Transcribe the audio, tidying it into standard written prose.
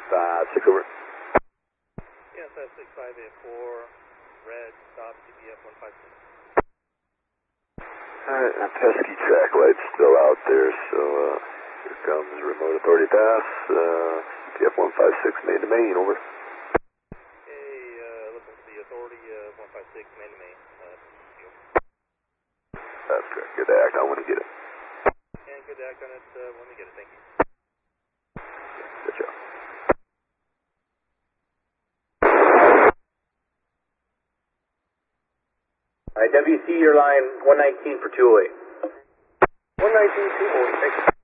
156 over. Yes, that's 6584, red, stop, CBF 156. Alright, that pesky track light's still out there, so here comes remote authority pass, CBF 156 main to main, over. Okay, looking for the authority 156 main to main. That's correct, good to act on when you get it. And good to act on it when we get it, thank you. Good job. Alright, WC, your line 119 for 208. 119, 208, thank you.